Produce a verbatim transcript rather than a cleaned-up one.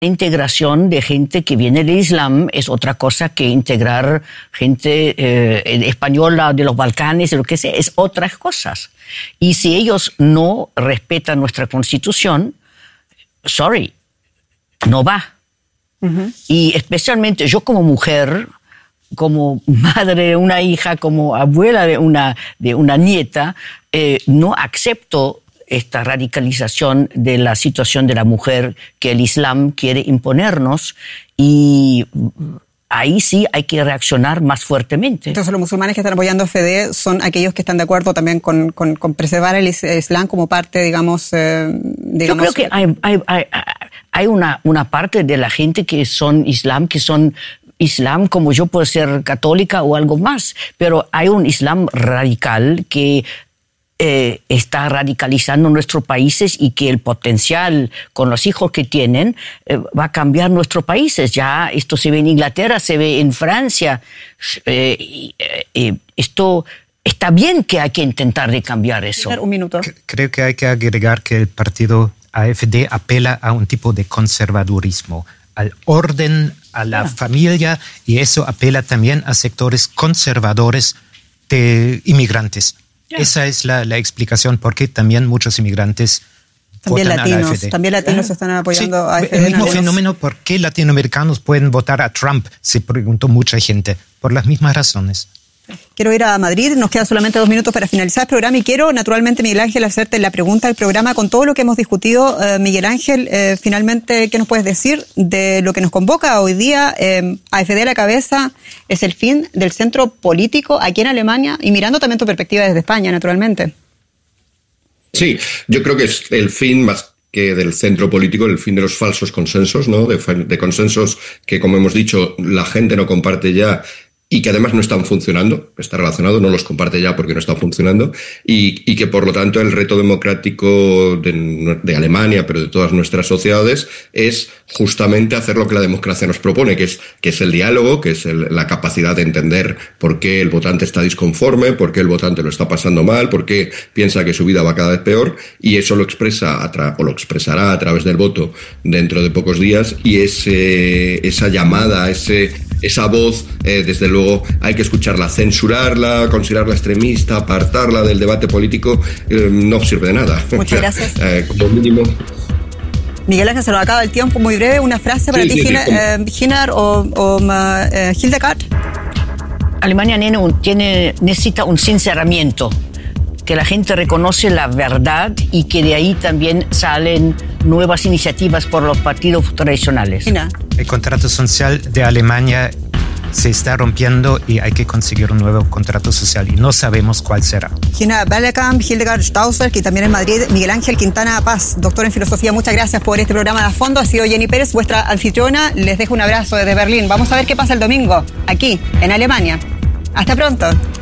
integración de gente que viene del Islam es otra cosa que integrar gente eh, española de los Balcanes, de lo que sea, es otras cosas. Y si ellos no respetan nuestra Constitución, sorry, no va. Uh-huh. Y especialmente yo como mujer, como madre de una hija, como abuela de una, de una nieta, eh, no acepto esta radicalización de la situación de la mujer que el Islam quiere imponernos, y ahí sí hay que reaccionar más fuertemente. Entonces los musulmanes que están apoyando a F D son aquellos que están de acuerdo también con, con, con preservar el Islam como parte, digamos... Eh, digamos Yo creo que hay, hay, hay, hay una, una parte de la gente que son Islam, que son Islam como yo puedo ser católica o algo más, pero hay un Islam radical que Eh, está radicalizando nuestros países y que el potencial con los hijos que tienen eh, va a cambiar nuestros países. Ya esto se ve en Inglaterra, se ve en Francia. Eh, eh, esto está bien que hay que intentar de cambiar eso. Un minuto. Creo que hay que agregar que el partido A F D apela a un tipo de conservadurismo, al orden, a la ah. familia, y eso apela también a sectores conservadores de inmigrantes. Yeah. Esa es la, la explicación por qué también muchos inmigrantes también votan latinos, a la A F D. También latinos ah. están apoyando sí, a A F D. El mismo fenómeno, ¿por qué latinoamericanos pueden votar a Trump? Se preguntó mucha gente. Por las mismas razones. Quiero ir a Madrid, nos quedan solamente dos minutos para finalizar el programa y quiero, naturalmente, Miguel Ángel, hacerte la pregunta del programa con todo lo que hemos discutido. Eh, Miguel Ángel, eh, finalmente, ¿qué nos puedes decir de lo que nos convoca hoy día? Eh, A F D a la cabeza es el fin del centro político aquí en Alemania y mirando también tu perspectiva desde España, naturalmente. Sí, yo creo que es el fin más que del centro político, el fin de los falsos consensos, ¿no? De, de consensos que, como hemos dicho, la gente no comparte ya y que además no están funcionando, está relacionado, no los comparte ya porque no están funcionando, y, y que por lo tanto el reto democrático de, de Alemania, pero de todas nuestras sociedades, es justamente hacer lo que la democracia nos propone, que es, que es el diálogo, que es el, la capacidad de entender por qué el votante está disconforme, por qué el votante lo está pasando mal, por qué piensa que su vida va cada vez peor, y eso lo expresa a tra- o lo expresará a través del voto dentro de pocos días, y ese, esa llamada, ese, esa voz, eh, desde luego hay que escucharla, censurarla, considerarla extremista, apartarla del debate político, eh, no sirve de nada. Muchas gracias. eh, como mínimo. Miguel Ángel, se nos acaba el tiempo, muy breve, una frase para sí, ti, sí, Hinar sí, o, o uh, Hildegard. Alemania tiene, necesita un sinceramiento, que la gente reconoce la verdad y que de ahí también salen nuevas iniciativas por los partidos tradicionales. Hinar. El contrato social de Alemania se está rompiendo y hay que conseguir un nuevo contrato social y no sabemos cuál será. Gina Bellekamp, Hildegard Stausberg y también en Madrid Miguel Ángel Quintana Paz, doctor en filosofía. Muchas gracias por este programa de A Fondo. Ha sido Jenny Pérez, vuestra anfitriona. Les dejo un abrazo desde Berlín. Vamos a ver qué pasa el domingo aquí en Alemania. Hasta pronto.